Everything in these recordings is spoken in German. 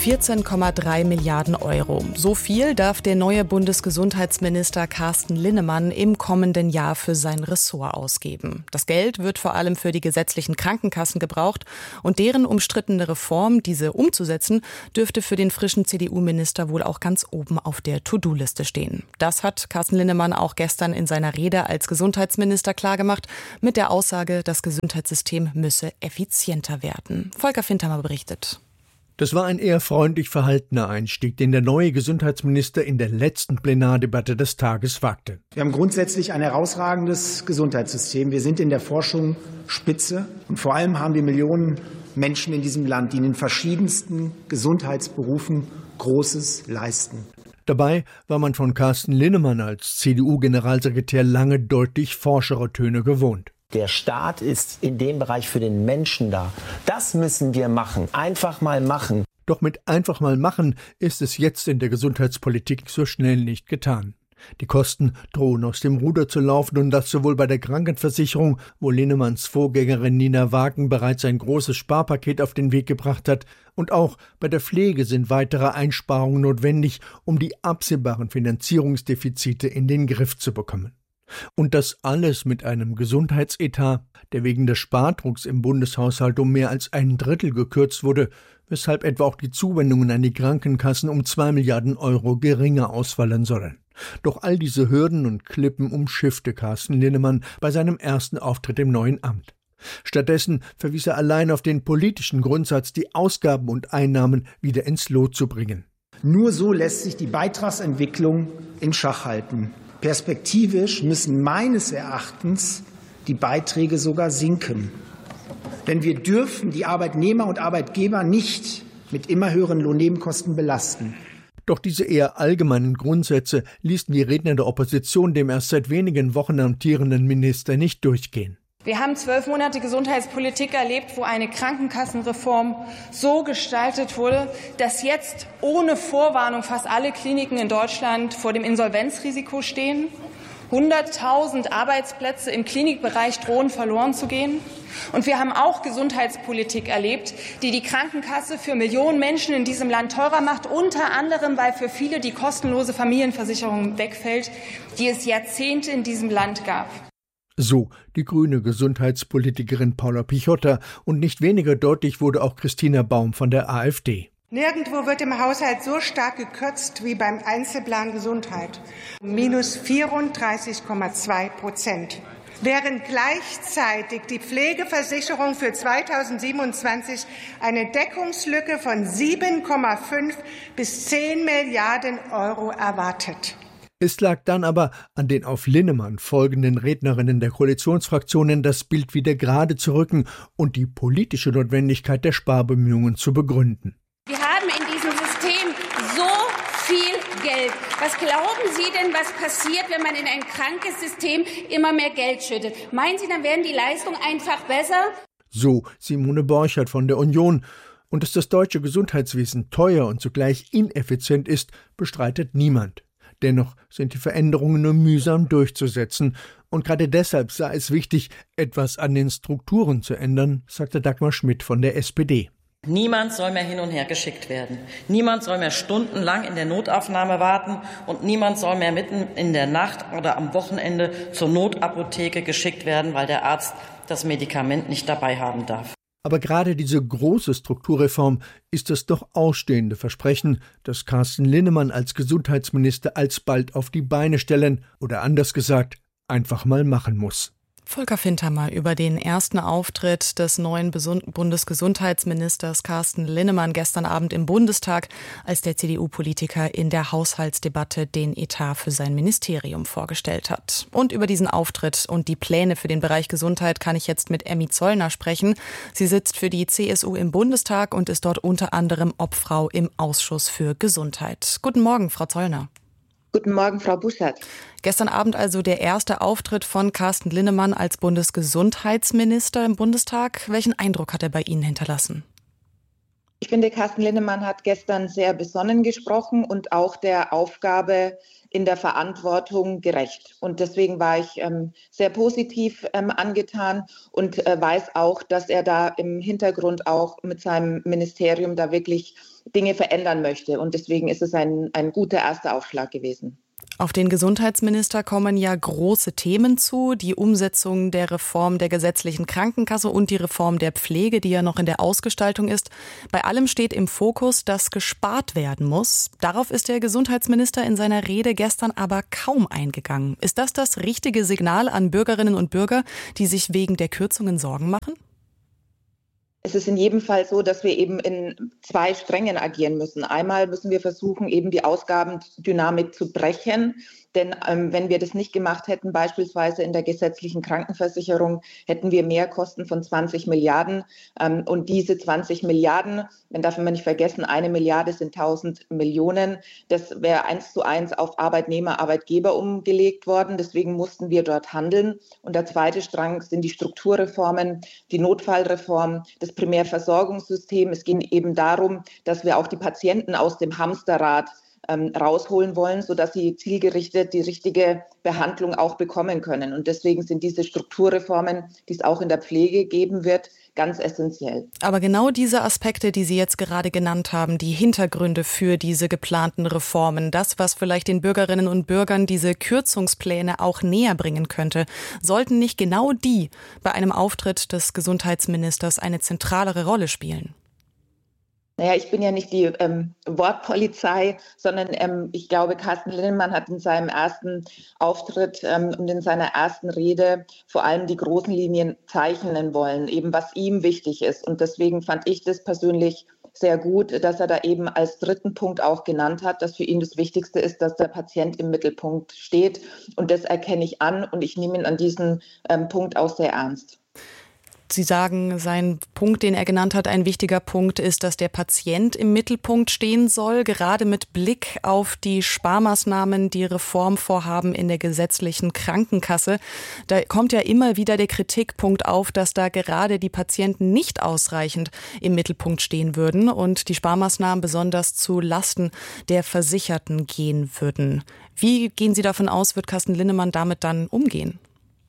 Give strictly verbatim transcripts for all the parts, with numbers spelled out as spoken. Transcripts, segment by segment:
vierzehn Komma drei Milliarden Euro. So viel darf der neue Bundesgesundheitsminister Carsten Linnemann im kommenden Jahr für sein Ressort ausgeben. Das Geld wird vor allem für die gesetzlichen Krankenkassen gebraucht und deren umstrittene Reform, diese umzusetzen, dürfte für den frischen C D U-Minister wohl auch ganz oben auf der To-Do-Liste stehen. Das hat Carsten Linnemann auch gestern in seiner Rede als Gesundheitsminister klargemacht, mit der Aussage, das Gesundheitssystem müsse effizienter werden. Volker Fintermer berichtet. Das war ein eher freundlich verhaltener Einstieg, den der neue Gesundheitsminister in der letzten Plenardebatte des Tages wagte. Wir haben grundsätzlich ein herausragendes Gesundheitssystem. Wir sind in der Forschung Spitze. Und vor allem haben wir Millionen Menschen in diesem Land, die in den verschiedensten Gesundheitsberufen Großes leisten. Dabei war man von Carsten Linnemann als C D U-Generalsekretär lange deutlich forschere Töne gewohnt. Der Staat ist in dem Bereich für den Menschen da. Das müssen wir machen. Einfach mal machen. Doch mit einfach mal machen ist es jetzt in der Gesundheitspolitik so schnell nicht getan. Die Kosten drohen aus dem Ruder zu laufen und das sowohl bei der Krankenversicherung, wo Linnemanns Vorgängerin Nina Wagen bereits ein großes Sparpaket auf den Weg gebracht hat, und auch bei der Pflege sind weitere Einsparungen notwendig, um die absehbaren Finanzierungsdefizite in den Griff zu bekommen. Und das alles mit einem Gesundheitsetat, der wegen des Spardrucks im Bundeshaushalt um mehr als ein Drittel gekürzt wurde, weshalb etwa auch die Zuwendungen an die Krankenkassen um zwei Milliarden Euro geringer ausfallen sollen. Doch all diese Hürden und Klippen umschiffte Carsten Linnemann bei seinem ersten Auftritt im neuen Amt. Stattdessen verwies er allein auf den politischen Grundsatz, die Ausgaben und Einnahmen wieder ins Lot zu bringen. Nur so lässt sich die Beitragsentwicklung in Schach halten. Perspektivisch müssen meines Erachtens die Beiträge sogar sinken. Denn wir dürfen die Arbeitnehmer und Arbeitgeber nicht mit immer höheren Lohnnebenkosten belasten. Doch diese eher allgemeinen Grundsätze ließen die Redner der Opposition dem erst seit wenigen Wochen amtierenden Minister nicht durchgehen. Wir haben zwölf Monate Gesundheitspolitik erlebt, wo eine Krankenkassenreform so gestaltet wurde, dass jetzt ohne Vorwarnung fast alle Kliniken in Deutschland vor dem Insolvenzrisiko stehen. hunderttausend Arbeitsplätze im Klinikbereich drohen verloren zu gehen. Und wir haben auch Gesundheitspolitik erlebt, die die Krankenkasse für Millionen Menschen in diesem Land teurer macht, unter anderem, weil für viele die kostenlose Familienversicherung wegfällt, die es Jahrzehnte in diesem Land gab. So die grüne Gesundheitspolitikerin Paula Pichotta, und nicht weniger deutlich wurde auch Christina Baum von der AfD. Nirgendwo wird im Haushalt so stark gekürzt wie beim Einzelplan Gesundheit. Minus vierunddreißig Komma zwei Prozent. Während gleichzeitig die Pflegeversicherung für zweitausendsiebenundzwanzig eine Deckungslücke von sieben Komma fünf bis zehn Milliarden Euro erwartet. Es lag dann aber an den auf Linnemann folgenden Rednerinnen der Koalitionsfraktionen, das Bild wieder gerade zu rücken und die politische Notwendigkeit der Sparbemühungen zu begründen. Wir haben in diesem System so viel Geld. Was glauben Sie denn, was passiert, wenn man in ein krankes System immer mehr Geld schüttet? Meinen Sie, dann werden die Leistungen einfach besser? So Simone Borchert von der Union. Und dass das deutsche Gesundheitswesen teuer und zugleich ineffizient ist, bestreitet niemand. Dennoch sind die Veränderungen nur mühsam durchzusetzen. Und gerade deshalb sei es wichtig, etwas an den Strukturen zu ändern, sagte Dagmar Schmidt von der S P D. Niemand soll mehr hin und her geschickt werden. Niemand soll mehr stundenlang in der Notaufnahme warten und niemand soll mehr mitten in der Nacht oder am Wochenende zur Notapotheke geschickt werden, weil der Arzt das Medikament nicht dabei haben darf. Aber gerade diese große Strukturreform ist das doch ausstehende Versprechen, das Carsten Linnemann als Gesundheitsminister alsbald auf die Beine stellen oder anders gesagt einfach mal machen muss. Volker Fintermer über den ersten Auftritt des neuen Bundesgesundheitsministers Carsten Linnemann gestern Abend im Bundestag, als der C D U-Politiker in der Haushaltsdebatte den Etat für sein Ministerium vorgestellt hat. Und über diesen Auftritt und die Pläne für den Bereich Gesundheit kann ich jetzt mit Emmy Zollner sprechen. Sie sitzt für die C S U im Bundestag und ist dort unter anderem Obfrau im Ausschuss für Gesundheit. Guten Morgen, Frau Zollner. Guten Morgen, Frau Buschert. Gestern Abend also der erste Auftritt von Carsten Linnemann als Bundesgesundheitsminister im Bundestag. Welchen Eindruck hat er bei Ihnen hinterlassen? Ich finde, Carsten Linnemann hat gestern sehr besonnen gesprochen und auch der Aufgabe in der Verantwortung gerecht. Und deswegen war ich ähm, sehr positiv ähm, angetan und äh, weiß auch, dass er da im Hintergrund auch mit seinem Ministerium da wirklich Dinge verändern möchte. Und deswegen ist es ein, ein guter erster Aufschlag gewesen. Auf den Gesundheitsminister kommen ja große Themen zu. Die Umsetzung der Reform der gesetzlichen Krankenkasse und die Reform der Pflege, die ja noch in der Ausgestaltung ist. Bei allem steht im Fokus, dass gespart werden muss. Darauf ist der Gesundheitsminister in seiner Rede gestern aber kaum eingegangen. Ist das das richtige Signal an Bürgerinnen und Bürger, die sich wegen der Kürzungen Sorgen machen? Es ist in jedem Fall so, dass wir eben in zwei Strängen agieren müssen. Einmal müssen wir versuchen, eben die Ausgabendynamik zu brechen. Denn ähm, wenn wir das nicht gemacht hätten, beispielsweise in der gesetzlichen Krankenversicherung, hätten wir Mehrkosten von zwanzig Milliarden. Ähm, und diese zwanzig Milliarden, dann darf man nicht vergessen, eine Milliarde sind tausend Millionen. Das wäre eins zu eins auf Arbeitnehmer, Arbeitgeber umgelegt worden. Deswegen mussten wir dort handeln. Und der zweite Strang sind die Strukturreformen, die Notfallreform, das Primärversorgungssystem. Es ging eben darum, dass wir auch die Patienten aus dem Hamsterrad ähm, rausholen wollen, sodass sie zielgerichtet die richtige Behandlung auch bekommen können. Und deswegen sind diese Strukturreformen, die es auch in der Pflege geben wird, ganz essentiell. Aber genau diese Aspekte, die Sie jetzt gerade genannt haben, die Hintergründe für diese geplanten Reformen, das, was vielleicht den Bürgerinnen und Bürgern diese Kürzungspläne auch näher bringen könnte, sollten nicht genau die bei einem Auftritt des Gesundheitsministers eine zentralere Rolle spielen? Naja, ich bin ja nicht die ähm, Wortpolizei, sondern ähm, ich glaube, Carsten Linnemann hat in seinem ersten Auftritt ähm, und in seiner ersten Rede vor allem die großen Linien zeichnen wollen, eben was ihm wichtig ist. Und deswegen fand ich das persönlich sehr gut, dass er da eben als dritten Punkt auch genannt hat, dass für ihn das Wichtigste ist, dass der Patient im Mittelpunkt steht. Und das erkenne ich an und ich nehme ihn an diesem ähm, Punkt auch sehr ernst. Sie sagen, sein Punkt, den er genannt hat, ein wichtiger Punkt ist, dass der Patient im Mittelpunkt stehen soll, gerade mit Blick auf die Sparmaßnahmen, die Reformvorhaben in der gesetzlichen Krankenkasse. Da kommt ja immer wieder der Kritikpunkt auf, dass da gerade die Patienten nicht ausreichend im Mittelpunkt stehen würden und die Sparmaßnahmen besonders zu Lasten der Versicherten gehen würden. Wie gehen Sie davon aus, wird Carsten Linnemann damit dann umgehen?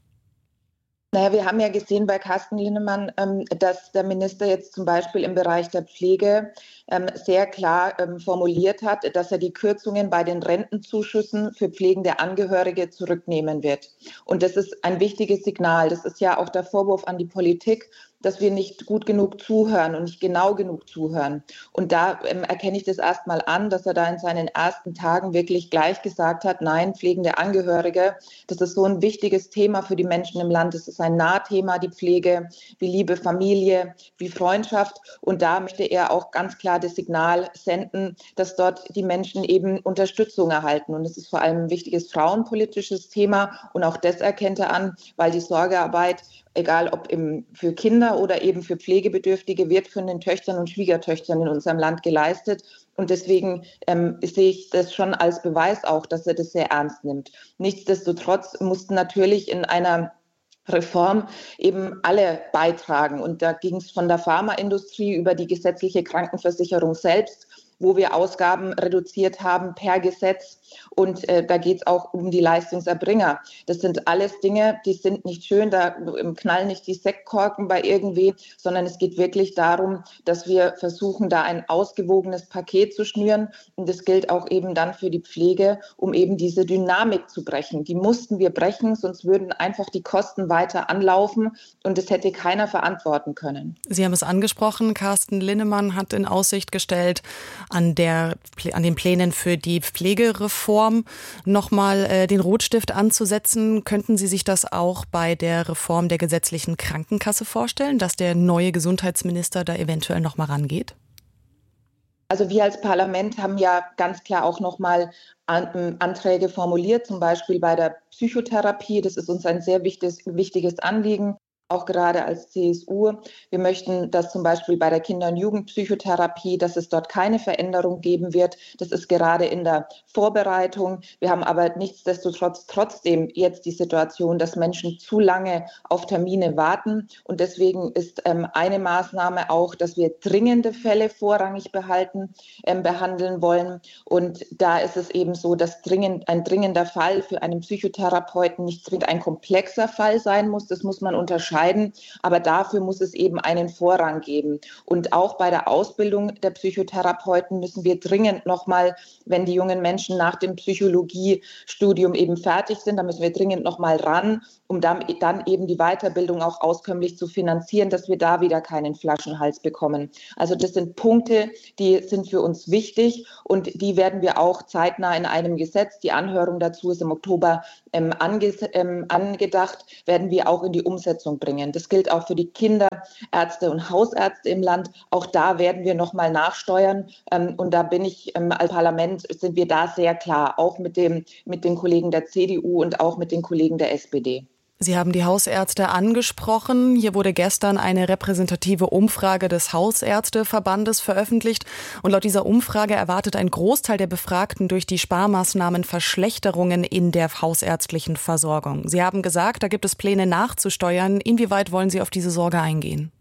Naja, wir haben ja gesehen bei Carsten Linnemann, ähm, dass der Minister jetzt zum Beispiel im Bereich der Pflege ähm, sehr klar ähm, formuliert hat, dass er die Kürzungen bei den Rentenzuschüssen für pflegende Angehörige zurücknehmen wird. Und das ist ein wichtiges Signal. Das ist ja auch der Vorwurf an die Politik, dass wir nicht gut genug zuhören und nicht genau genug zuhören. Und da ähm, erkenne ich das erstmal an, dass er da in seinen ersten Tagen wirklich gleich gesagt hat, nein, pflegende Angehörige, das ist so ein wichtiges Thema für die Menschen im Land. Das ist ein Nahthema, die Pflege, wie Liebe, Familie, wie Freundschaft. Und da möchte er auch ganz klar das Signal senden, dass dort die Menschen eben Unterstützung erhalten. Und es ist vor allem ein wichtiges frauenpolitisches Thema. Und auch das erkennt er an, weil die Sorgearbeit, egal ob im, für Kinder oder eben für Pflegebedürftige, wird von den Töchtern und Schwiegertöchtern in unserem Land geleistet. Und deswegen ähm, sehe ich das schon als Beweis auch, dass er das sehr ernst nimmt. Nichtsdestotrotz mussten natürlich in einer Reform eben alle beitragen. Und da ging es von der Pharmaindustrie über die gesetzliche Krankenversicherung selbst, wo wir Ausgaben reduziert haben per Gesetz. Und äh, da geht es auch um die Leistungserbringer. Das sind alles Dinge, die sind nicht schön, da knallen nicht die Sektkorken bei irgendwie, sondern es geht wirklich darum, dass wir versuchen, da ein ausgewogenes Paket zu schnüren. Und das gilt auch eben dann für die Pflege, um eben diese Dynamik zu brechen. Die mussten wir brechen, sonst würden einfach die Kosten weiter anlaufen und das hätte keiner verantworten können. Sie haben es angesprochen, Carsten Linnemann hat in Aussicht gestellt, an, der, an den Plänen für die Pflegereform nochmal äh, den Rotstift anzusetzen. Könnten Sie sich das auch bei der Reform der gesetzlichen Krankenkasse vorstellen, dass der neue Gesundheitsminister da eventuell nochmal rangeht? Also wir als Parlament haben ja ganz klar auch nochmal an, Anträge formuliert, zum Beispiel bei der Psychotherapie. Das ist uns ein sehr wichtiges, wichtiges Anliegen. Auch gerade als C S U. Wir möchten, dass zum Beispiel bei der Kinder- und Jugendpsychotherapie, dass es dort keine Veränderung geben wird. Das ist gerade in der Vorbereitung. Wir haben aber nichtsdestotrotz trotzdem jetzt die Situation, dass Menschen zu lange auf Termine warten. Und deswegen ist ähm, eine Maßnahme auch, dass wir dringende Fälle vorrangig behalten, ähm, behandeln wollen. Und da ist es eben so, dass dringend, ein dringender Fall für einen Psychotherapeuten nicht zwingend ein komplexer Fall sein muss. Das muss man unterscheiden. entscheiden. Aber dafür muss es eben einen Vorrang geben. Und auch bei der Ausbildung der Psychotherapeuten müssen wir dringend nochmal, wenn die jungen Menschen nach dem Psychologiestudium eben fertig sind, da müssen wir dringend nochmal ran, um dann, dann eben die Weiterbildung auch auskömmlich zu finanzieren, dass wir da wieder keinen Flaschenhals bekommen. Also das sind Punkte, die sind für uns wichtig und die werden wir auch zeitnah in einem Gesetz, die Anhörung dazu ist im Oktober ähm, ange, ähm, angedacht, werden wir auch in die Umsetzung bringen. Das gilt auch für die Kinderärzte und Hausärzte im Land. Auch da werden wir nochmal nachsteuern ähm, und da bin ich ähm, als Parlament, sind wir da sehr klar, auch mit, dem, mit den Kollegen der C D U und auch mit den Kollegen der S P D. Sie haben die Hausärzte angesprochen. Hier wurde gestern eine repräsentative Umfrage des Hausärzteverbandes veröffentlicht. Und laut dieser Umfrage erwartet ein Großteil der Befragten durch die Sparmaßnahmen Verschlechterungen in der hausärztlichen Versorgung. Sie haben gesagt, da gibt es Pläne nachzusteuern. Inwieweit wollen Sie auf diese Sorge eingehen?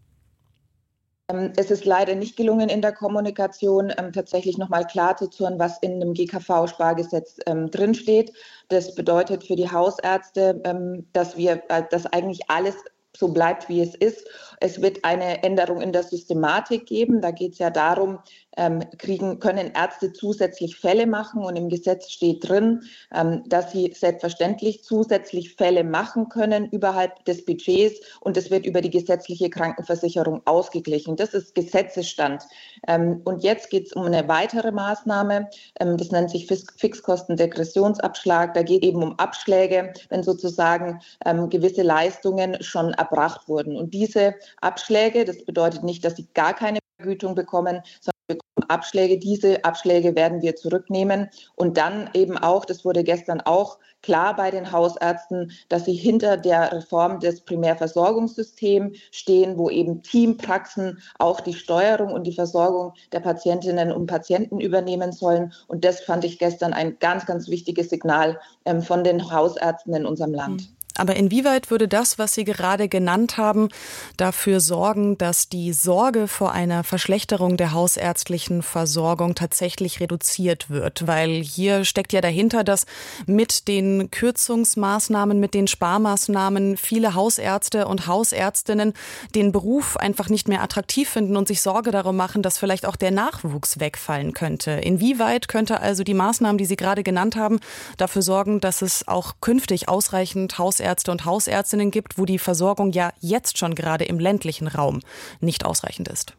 Es ist leider nicht gelungen, in der Kommunikation ähm, tatsächlich nochmal klar zu tun, was in dem G K V-Spargesetz ähm, drinsteht. Das bedeutet für die Hausärzte, ähm, dass wir, äh, dass eigentlich alles so bleibt, wie es ist. Es wird eine Änderung in der Systematik geben. Da geht es ja darum, ähm, kriegen, können Ärzte zusätzlich Fälle machen. Und im Gesetz steht drin, ähm, dass sie selbstverständlich zusätzlich Fälle machen können überhalb des Budgets. Und es wird über die gesetzliche Krankenversicherung ausgeglichen. Das ist Gesetzesstand. Ähm, und jetzt geht es um eine weitere Maßnahme. Ähm, das nennt sich Fix- Fixkostendegressionsabschlag. Da geht eben um Abschläge, wenn sozusagen ähm, gewisse Leistungen schon erbracht wurden. Und diese Abschläge, das bedeutet nicht, dass sie gar keine Vergütung bekommen, sondern bekommen Abschläge. Diese Abschläge werden wir zurücknehmen und dann eben auch, das wurde gestern auch klar bei den Hausärzten, dass sie hinter der Reform des Primärversorgungssystems stehen, wo eben Teampraxen auch die Steuerung und die Versorgung der Patientinnen und Patienten übernehmen sollen. Und das fand ich gestern ein ganz, ganz wichtiges Signal ähm, von den Hausärzten in unserem Land. Aber inwieweit würde das, was Sie gerade genannt haben, dafür sorgen, dass die Sorge vor einer Verschlechterung der hausärztlichen Versorgung tatsächlich reduziert wird? Weil hier steckt ja dahinter, dass mit den Kürzungsmaßnahmen, mit den Sparmaßnahmen viele Hausärzte und Hausärztinnen den Beruf einfach nicht mehr attraktiv finden und sich Sorge darum machen, dass vielleicht auch der Nachwuchs wegfallen könnte. Inwieweit könnte also die Maßnahmen, die Sie gerade genannt haben, dafür sorgen, dass es auch künftig ausreichend Hausärzte Ärzte und Hausärztinnen gibt, wo die Versorgung ja jetzt schon gerade im ländlichen Raum nicht ausreichend ist?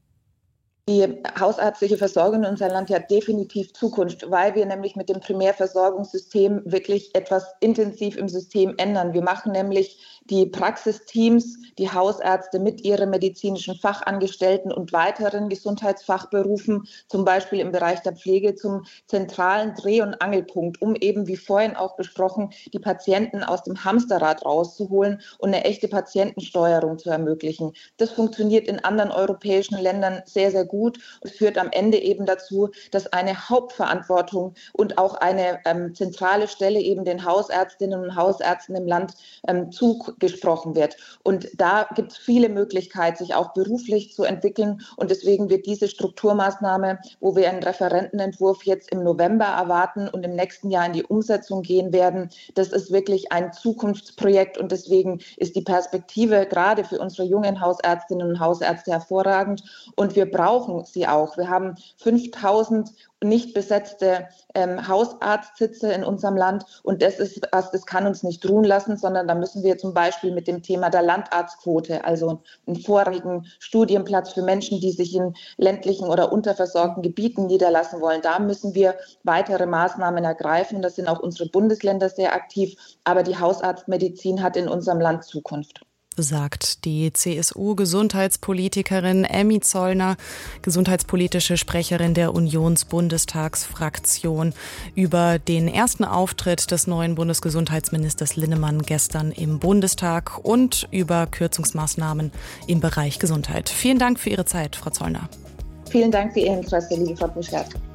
Die hausärztliche Versorgung in unserem Land hat definitiv Zukunft, weil wir nämlich mit dem Primärversorgungssystem wirklich etwas intensiv im System ändern. Wir machen nämlich die Praxisteams, die Hausärzte mit ihren medizinischen Fachangestellten und weiteren Gesundheitsfachberufen, zum Beispiel im Bereich der Pflege, zum zentralen Dreh- und Angelpunkt, um eben, wie vorhin auch besprochen, die Patienten aus dem Hamsterrad rauszuholen und eine echte Patientensteuerung zu ermöglichen. Das funktioniert in anderen europäischen Ländern sehr, sehr gut und führt am Ende eben dazu, dass eine Hauptverantwortung und auch eine ähm, zentrale Stelle eben den Hausärztinnen und Hausärzten im Land ähm, zugesprochen wird. Und da gibt es viele Möglichkeiten, sich auch beruflich zu entwickeln. Und deswegen wird diese Strukturmaßnahme, wo wir einen Referentenentwurf jetzt im November erwarten und im nächsten Jahr in die Umsetzung gehen werden, das ist wirklich ein Zukunftsprojekt. Und deswegen ist die Perspektive gerade für unsere jungen Hausärztinnen und Hausärzte hervorragend. Und wir brauchen sie auch. Wir haben fünftausend nicht besetzte ähm, Hausarztsitze in unserem Land und das ist was, das kann uns nicht ruhen lassen, sondern da müssen wir zum Beispiel mit dem Thema der Landarztquote, also einen vorrangigen Studienplatz für Menschen, die sich in ländlichen oder unterversorgten Gebieten niederlassen wollen, da müssen wir weitere Maßnahmen ergreifen. Da sind auch unsere Bundesländer sehr aktiv, aber die Hausarztmedizin hat in unserem Land Zukunft. Sagt die C S U-Gesundheitspolitikerin Emmy Zollner, gesundheitspolitische Sprecherin der Unionsbundestagsfraktion, über den ersten Auftritt des neuen Bundesgesundheitsministers Linnemann gestern im Bundestag und über Kürzungsmaßnahmen im Bereich Gesundheit. Vielen Dank für Ihre Zeit, Frau Zollner. Vielen Dank für Ihr Interesse, liebe Frau Buschert.